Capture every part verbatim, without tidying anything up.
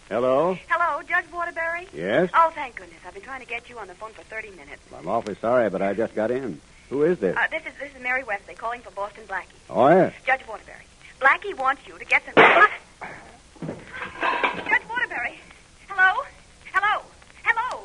Hello? Hello, Judge Waterbury? Yes? Oh, thank goodness. I've been trying to get you on the phone for thirty minutes. I'm awfully sorry, but I just got in. Who is this? Uh, this is this is Mary Wesley calling for Boston Blackie. Oh, yes. Judge Waterbury. Blackie wants you to get some... Judge Waterbury. Hello? Hello? Hello?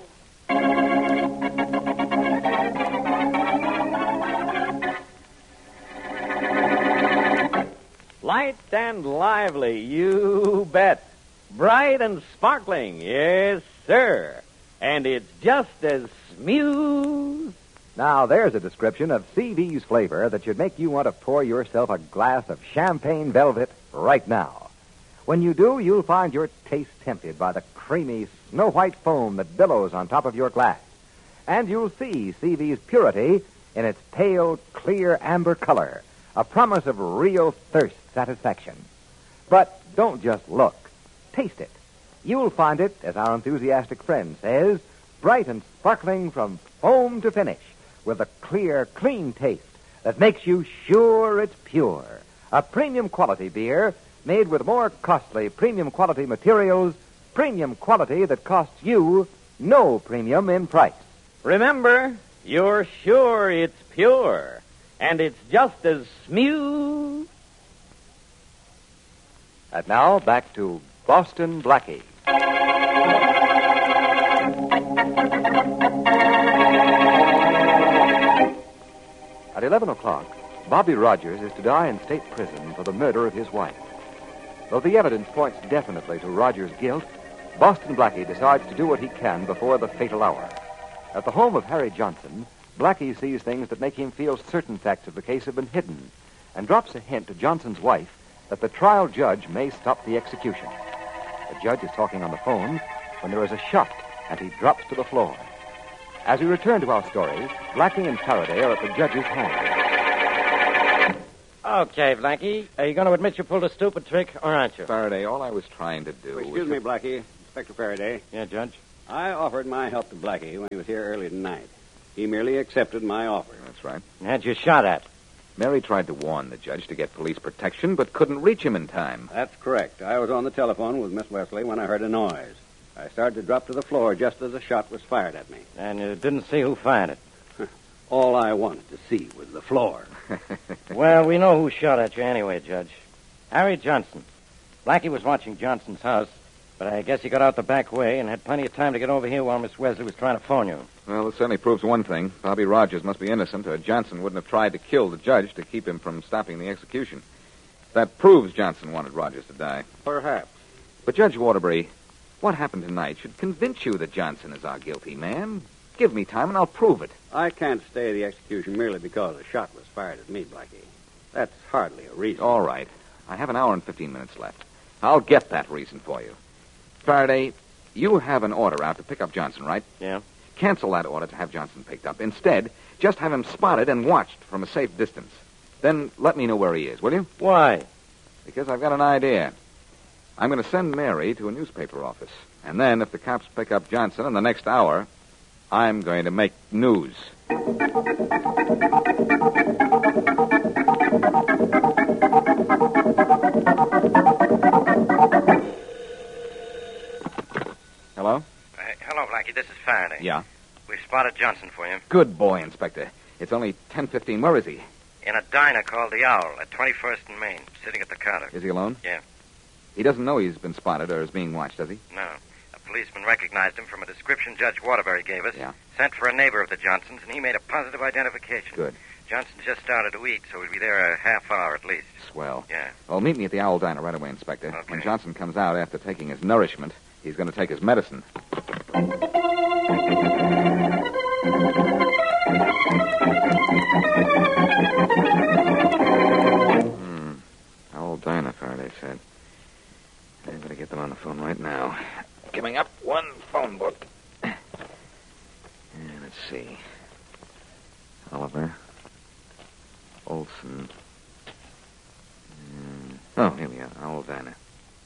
Light and lively, you bet. Bright and sparkling, yes, sir. And it's just as smooth. Now, there's a description of C V's flavor that should make you want to pour yourself a glass of champagne velvet right now. When you do, you'll find your taste tempted by the creamy, snow-white foam that billows on top of your glass. And you'll see C V's purity in its pale, clear amber color, a promise of real thirst satisfaction. But don't just look. Taste it. You'll find it, as our enthusiastic friend says, bright and sparkling from foam to finish, with a clear, clean taste that makes you sure it's pure. A premium quality beer made with more costly premium quality materials, premium quality that costs you no premium in price. Remember, you're sure it's pure. And it's just as smooth. And now, back to Boston Blackie. At eleven o'clock, Bobby Rogers is to die in state prison for the murder of his wife. Though the evidence points definitely to Rogers' guilt, Boston Blackie decides to do what he can before the fatal hour. At the home of Harry Johnson, Blackie sees things that make him feel certain facts of the case have been hidden, and drops a hint to Johnson's wife that the trial judge may stop the execution. The judge is talking on the phone when there is a shot, and he drops to the floor. As we return to our story, Blackie and Faraday are at the judge's home. Okay, Blackie. Are you going to admit you pulled a stupid trick, or aren't you? Faraday, all I was trying to do Excuse was... me, Blackie. Inspector Faraday. Yeah, Judge? I offered my help to Blackie when he was here early tonight. He merely accepted my offer. That's right. Had you shot at? Mary tried to warn the judge to get police protection, but couldn't reach him in time. That's correct. I was on the telephone with Miss Wesley when I heard a noise. I started to drop to the floor just as a shot was fired at me. And you didn't see who fired it? All I wanted to see was the floor. Well, we know who shot at you anyway, Judge. Harry Johnson. Blackie was watching Johnson's house, but I guess he got out the back way and had plenty of time to get over here while Miss Wesley was trying to phone you. Well, this certainly proves one thing. Bobby Rogers must be innocent, or Johnson wouldn't have tried to kill the judge to keep him from stopping the execution. That proves Johnson wanted Rogers to die. Perhaps. But, Judge Waterbury, what happened tonight should convince you that Johnson is our guilty man. Give me time and I'll prove it. I can't stay the execution merely because a shot was fired at me, Blackie. That's hardly a reason. All right. I have an hour and fifteen minutes left. I'll get that reason for you. Faraday, you have an order out to pick up Johnson, right? Yeah. Cancel that order to have Johnson picked up. Instead, just have him spotted and watched from a safe distance. Then let me know where he is, will you? Why? Because I've got an idea. I'm going to send Mary to a newspaper office. And then, if the cops pick up Johnson in the next hour, I'm going to make news. Hello? Uh, hello, Blackie. This is Faraday. Yeah? We've spotted Johnson for you. Good boy, Inspector. It's only ten fifteen. Where is he? In a diner called The Owl at twenty-first and Main, sitting at the counter. Is he alone? Yeah. He doesn't know he's been spotted or is being watched, does he? No. A policeman recognized him from a description Judge Waterbury gave us. Yeah. Sent for a neighbor of the Johnsons, and he made a positive identification. Good. Johnson just started to eat, so he'll be there a half hour at least. Swell. Yeah. Well, meet me at the Owl Diner right away, Inspector. Okay. When Johnson comes out after taking his nourishment, he's going to take his medicine. Hmm. Owl Diner, Faraday said. I better get them on the phone right now. Giving up one phone book. And let's see. Oliver. Olson. Mm. Oh, here we are. Owl Diner.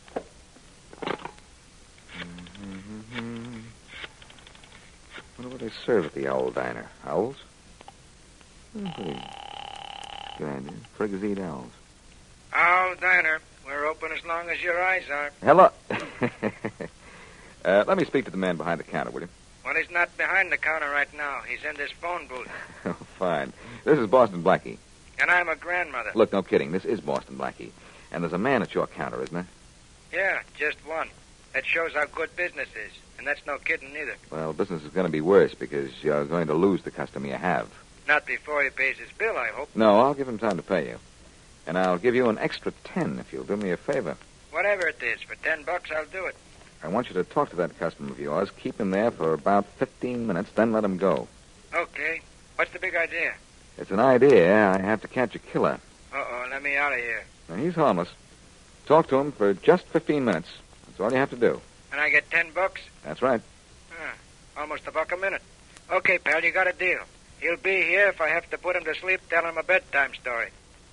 Mm-hmm. Wonder what they serve at the Owl Diner. Owls? Oh, pretty good idea. Frigs eat owls. Owl Diner. We're open as long as your eyes are. Hello. Uh, let me speak to the man behind the counter, will you? Well, he's not behind the counter right now. He's in this phone booth. Oh, fine. This is Boston Blackie. And I'm a grandmother. Look, no kidding. This is Boston Blackie. And there's a man at your counter, isn't there? Yeah, just one. That shows how good business is. And that's no kidding either. Well, business is going to be worse because you're going to lose the customer you have. Not before he pays his bill, I hope. No, I'll give him time to pay you. And I'll give you an extra ten if you'll do me a favor. Whatever it is, for ten bucks, I'll do it. I want you to talk to that customer of yours, keep him there for about fifteen minutes, then let him go. Okay. What's the big idea? It's an idea. I have to catch a killer. Uh-oh, let me out of here. Now, he's harmless. Talk to him for just fifteen minutes. That's all you have to do. And I get ten bucks? That's right. Ah, almost a buck a minute. Okay, pal, you got a deal. He'll be here if I have to put him to sleep, tell him a bedtime story.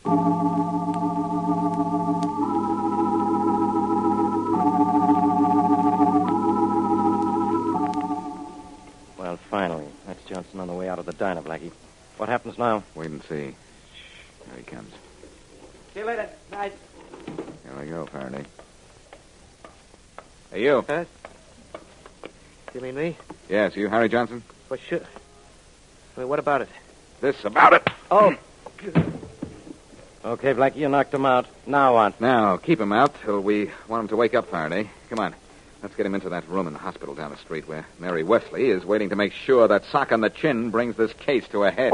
Well, finally. That's Johnson on the way out of the diner, Blackie. What happens now? Wait and see. Shh. There he comes. See you later. Night. Here we go, Faraday. Hey, you. Huh? You mean me? Yes, you, Harry Johnson? Well, sure. I mean, what about it? This about it. Oh. Okay, Blackie, you knocked him out. Now what? Now, keep him out till we want him to wake up, Faraday. Come on. Let's get him into that room in the hospital down the street where Mary Wesley is waiting to make sure that sock on the chin brings this case to a head.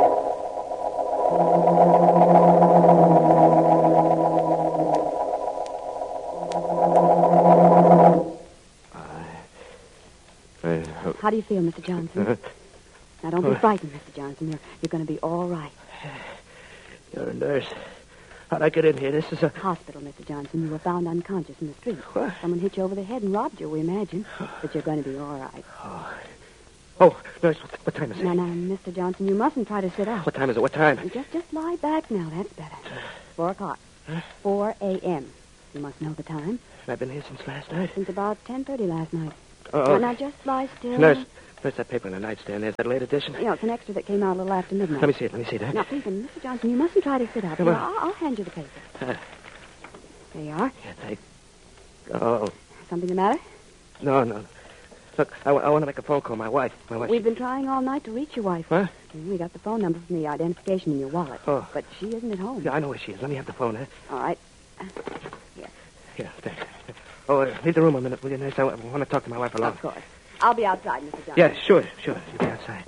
How do you feel, Mister Johnson? Now, don't be frightened, Mister Johnson. You're, you're going to be all right. You're a nurse. How'd I get in here? This is a... Hospital, Mister Johnson. You were found unconscious in the street. What? Someone hit you over the head and robbed you, we imagine. But you're going to be all right. Oh, oh nurse, what, what time is it? Now, now, Mister Johnson, you mustn't try to sit up. What time is it? What time? Just, just lie back now. That's better. Four o'clock. Huh? Four a.m. You must know the time. I've been here since last night. Since about ten thirty last night. Oh, Now, now, just lie still. Nurse, nurse, that paper on the nightstand. There's that late edition. You know, it's an extra that came out a little after midnight. Let me see it. Let me see that. Now, please, Mister Johnson, you mustn't try to sit up. Come Here, on. I'll, I'll hand you the paper. Uh, There you are. yeah, thank... Oh, Something the matter? no, no. Look, I, I want to make a phone call. My wife. My wife. We've been trying all night to reach your wife. What? We got the phone number from the identification in your wallet. Oh. But she isn't at home. Yeah, I know where she is. Let me have the phone, huh? All right. Yeah, thanks. Oh, uh, leave the room a minute, will you, nurse? I, I want to talk to my wife alone. Of course. I'll be outside, Mister Johnson. Yeah, sure, sure. You be outside.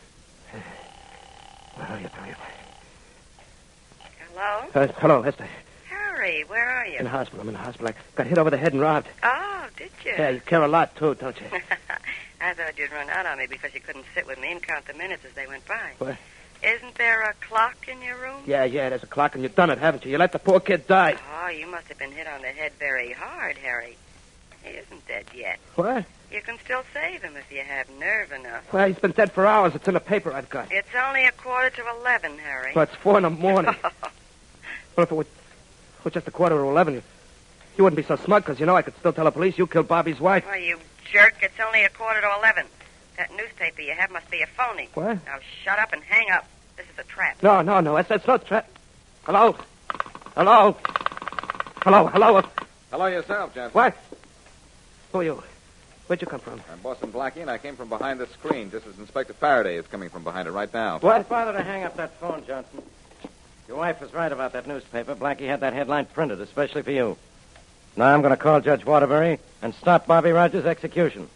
Well, hurry up, hurry up. Hello? Uh, hello, Esther. Harry, where are you? In the hospital. I'm in the hospital. I got hit over the head and robbed. Oh, did you? Yeah, you care a lot, too, don't you? I thought you'd run out on me because you couldn't sit with me and count the minutes as they went by. What? Isn't there a clock in your room? Yeah, yeah, there's a clock, and you've done it, haven't you? You let the poor kid die. Oh, you must have been hit on the head very hard, Harry. He isn't dead yet. What? You can still save him if you have nerve enough. Well, he's been dead for hours. It's in the paper I've got. It's only a quarter to eleven, Harry. Well, it's four in the morning. Well, if it was, it was just a quarter to eleven, you, you wouldn't be so smug, because you know I could still tell the police you killed Bobby's wife. Well, you jerk, it's only a quarter to eleven. That newspaper you have must be a phony. What? Now shut up and hang up. This is a trap. No, no, no. That's, that's not trap. Hello? Hello? Hello, hello? Hello yourself, Johnson. What? Who are you? Where'd you come from? I'm Boston Blackie, and I came from behind the screen, just as Inspector Faraday is coming from behind it right now. Don't bother to hang up that phone, Johnson. Your wife was right about that newspaper. Blackie had that headline printed, especially for you. Now I'm going to call Judge Waterbury and stop Bobby Rogers' execution.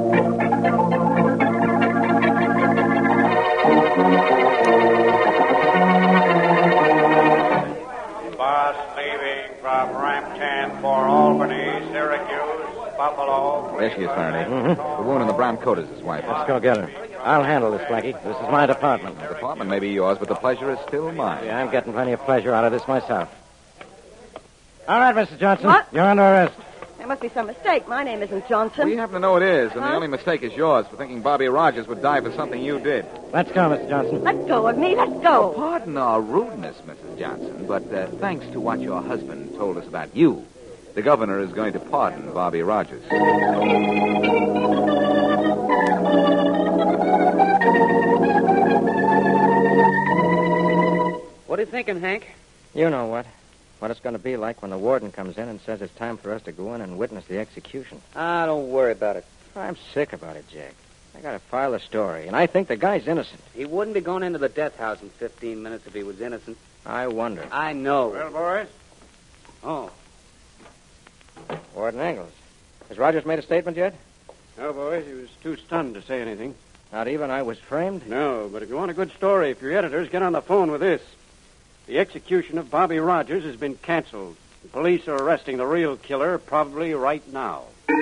Bus leaving from Rampton for Albany, Syracuse, Buffalo. There she is, Faraday. Mm-hmm. The woman in the brown coat is his wife. Let's go get her. I'll handle this, Blackie. This is my department. The department may be yours, but the pleasure is still mine. Yeah, I'm getting plenty of pleasure out of this myself. All right, Mister Johnson. What? You're under arrest. There must be some mistake. My name isn't Johnson. We happen to know it is, and Huh? the only mistake is yours for thinking Bobby Rogers would die for something you did. Let's go, Mister Johnson. Let go of me. Let go. Pardon our rudeness, Missus Johnson, but uh, thanks to what your husband told us about you, the governor is going to pardon Bobby Rogers. What are you thinking, Hank? You know what. What it's going to be like when the warden comes in and says it's time for us to go in and witness the execution. Ah, don't worry about it. I'm sick about it, Jack. I gotta file a story, and I think the guy's innocent. He wouldn't be going into the death house in fifteen minutes if he was innocent. I wonder. I know. Well, boys? Oh. Warden Engels. Has Rogers made a statement yet? No, boys. He was too stunned to say anything. Not even I was framed? No, but if you want a good story for your editors, get on the phone with this. The execution of Bobby Rogers has been canceled. The police are arresting the real killer probably right now.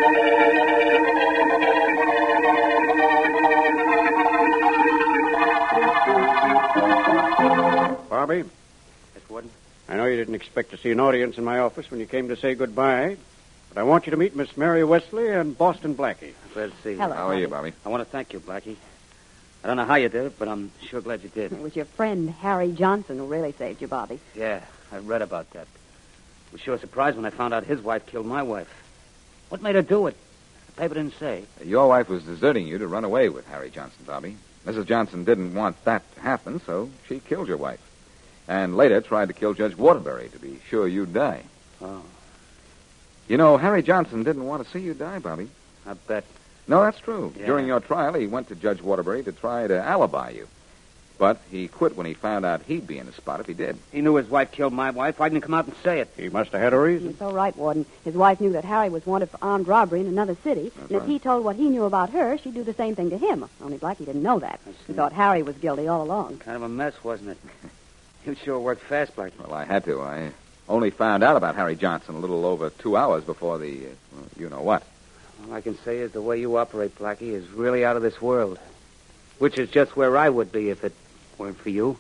Bobby? Yes, Warden? I know you didn't expect to see an audience in my office when you came to say goodbye, but I want you to meet Miss Mary Wesley and Boston Blackie. Glad to see you. Hello. How are you, Bobby? I want to thank you, Blackie. I don't know how you did it, but I'm sure glad you did. It was your friend, Harry Johnson, who really saved you, Bobby. Yeah, I read about that. I was sure surprised when I found out his wife killed my wife. What made her do it? The paper didn't say. Your wife was deserting you to run away with Harry Johnson, Bobby. Missus Johnson didn't want that to happen, so she killed your wife. And later tried to kill Judge Waterbury to be sure you'd die. Oh. You know, Harry Johnson didn't want to see you die, Bobby. I bet. No, that's true. Yeah. During your trial, he went to Judge Waterbury to try to alibi you. But he quit when he found out he'd be in the spot if he did. He knew his wife killed my wife. Why didn't he come out and say it? He must have had a reason. You're so right, Warden. His wife knew that Harry was wanted for armed robbery in another city. That's and if right. he told what he knew about her, she'd do the same thing to him. Only Blackie didn't know that. He thought Harry was guilty all along. Kind of a mess, wasn't it? You sure worked fast, Blackie. Well, I had to. I only found out about Harry Johnson a little over two hours before the, uh, well, you know what. All I can say is the way you operate, Blackie, is really out of this world. Which is just where I would be if it weren't for you.